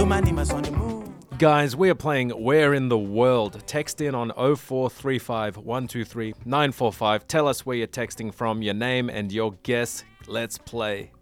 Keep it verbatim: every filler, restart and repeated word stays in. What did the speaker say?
Guys, we are playing Where in the World. Text in on oh four three five, one two three, nine four five. Tell us where you're texting from, your name and your guess. Let's play.